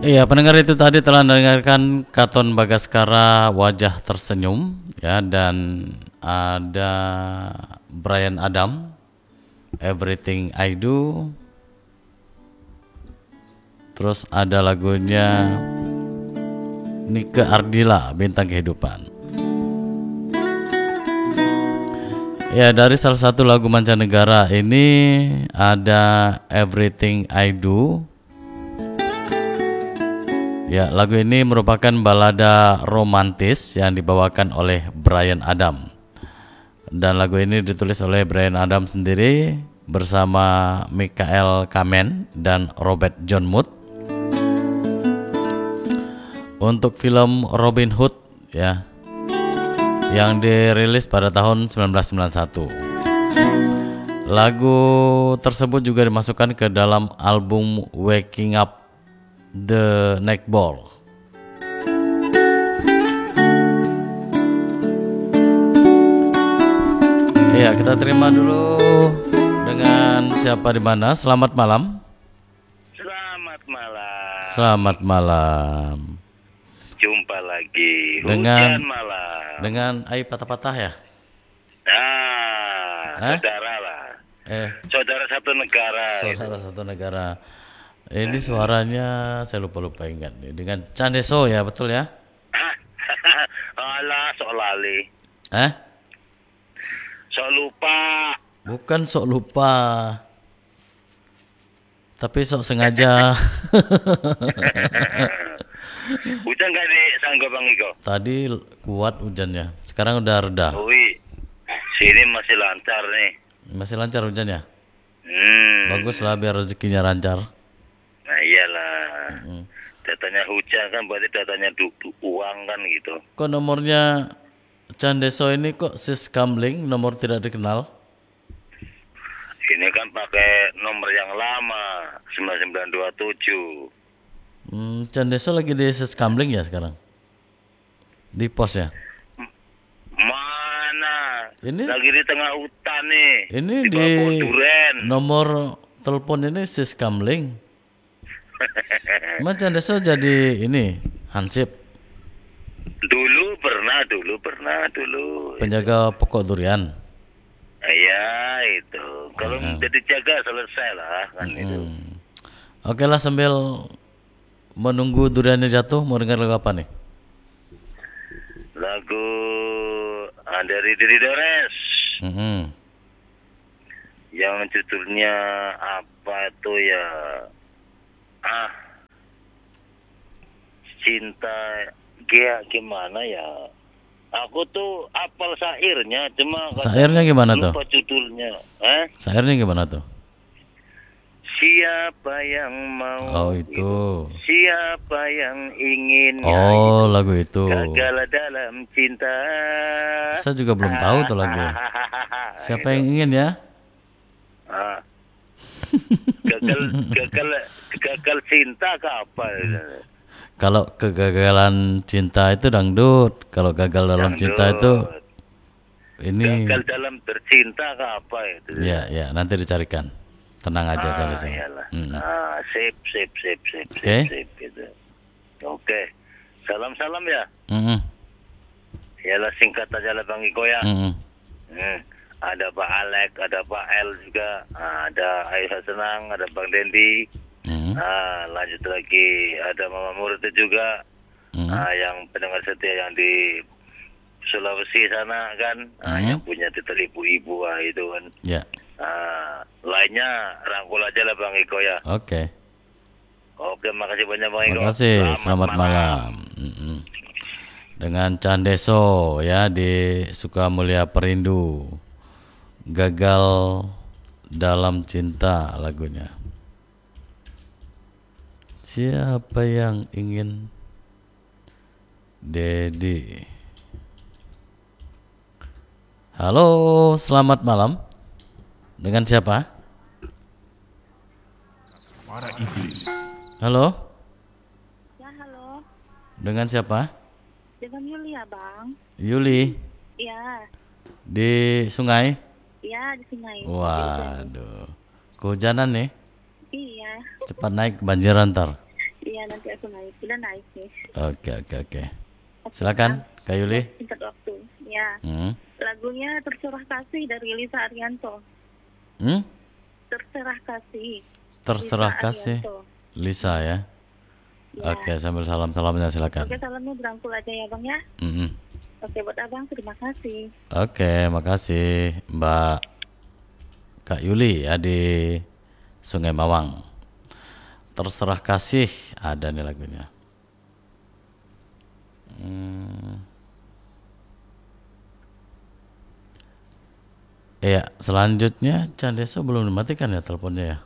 Iya, pendengar itu tadi telah mendengarkan Katon Bagaskara Wajah Tersenyum ya, dan ada Bryan Adam Everything I Do. Terus ada lagunya Nike Ardila Bintang Kehidupan. Ya, dari salah satu lagu mancanegara ini ada Everything I Do. Ya, lagu ini merupakan balada romantis yang dibawakan oleh Bryan Adam. Dan lagu ini ditulis oleh Bryan Adam sendiri bersama Michael Kamen dan Robert John Mood untuk film Robin Hood ya, yang dirilis pada tahun 1991. Lagu tersebut juga dimasukkan ke dalam album Waking Up The Neckball. Iya, kita terima dulu dengan siapa di mana. Selamat malam. Selamat malam. Selamat malam. Jumpa lagi. Dengan hujan malam. dengan Ai patah-patah ya? Saudara lah. Saudara satu negara. Saudara satu negara. Ini suaranya saya lupa ingat nih. Dengan Candeso ya, betul ya? Alah, sok lali. Sok lupa. Bukan sok lupa, tapi sok sengaja. Hujan gak di Sanggo Bang Iko? Tadi kuat hujannya, sekarang udah reda. Wih, sini masih lancar nih. Masih lancar hujannya? Bagus lah, biar rezekinya lancar. Nah iyalah. Datanya hujan kan berarti datanya uang kan gitu. Kok nomornya Candeso ini kok Sis Kamling, nomor tidak dikenal? Ini kan pakai nomor yang lama, 9927. Candeso lagi di Sis Kamling ya sekarang? Di pos ya? Mana? Ini lagi di tengah hutan nih. Ini di bawah duren. Nomor telepon ini Sis Kamling. Mas Candeso jadi ini hansip. Dulu pernah. Penjaga pokok durian. Iya itu. Kalau jadi jaga selesai lah kan itu. Oke lah, sambil menunggu duriannya jatuh, mau dengar lagu apa nih? Lagu dari Didi Dores. Yang judulnya apa tuh ya? Cinta gimana ya? Aku tuh apal syairnya, cuma Syairnya gimana tuh? Lupa judulnya. Syairnya gimana tuh? Siapa yang mau? Oh itu. Siapa yang ingin? Oh lagu itu. Gagal dalam cinta. Saya juga belum tahu tuh lagu. Siapa yang ingin ya? Gagal cinta ke apa? Kalau kegagalan cinta itu dangdut, kalau gagal dalam cinta itu ini. Gagal dalam bercinta ke apa itu? Ya, nanti dicarikan. Tenang aja saya Sip. Oke. Gitu. Oke. Salam ya. Yalah, singkat aja lah Bang Iko ya. Ada Pak Alek, ada Pak El juga, ada Aisyah Senang, ada Bang Dendi. Lanjut lagi ada Mama Murti juga, yang pendengar setia yang di Sulawesi sana kan, yang punya titel ibu-ibu itu kan. Lainnya rangkul aja lah Bang Iko ya. Oke, makasih banyak Bang Iko. Terima kasih. Selamat malam. Dengan Candeso ya di Sukamulya Perindu. Gagal dalam cinta lagunya. Siapa yang ingin? Dedi. Halo, selamat malam. Dengan siapa? Para iblis. Halo. Ya, halo. Dengan siapa? Dengan Yuli ya, Bang. Yuli. Iya. Di sungai? Iya, di sungai. Waduh. Kehujanan nih. Iya. Cepat naik, banjiran ntar. Iya, nanti aku langsung naik. Udah naik nih. Oke. Silakan, Kak Yuli. Singkat waktu. Ya. Lagunya Terserah Kasih dari Lisa Arianto. Terserah Kasih. Terserah Lisa Kasih. Arianto. Lisa ya. Ya. Oke, sambil salamnya silakan. Oke, salamnya berangkul aja ya Bang ya. Oke, buat Abang terima kasih. Oke, makasih Mbak Kak Yuli ya di Sungai Mawang. Terserah Kasih ada nih lagunya. Iya, selanjutnya Candeso belum dimatikan ya teleponnya ya.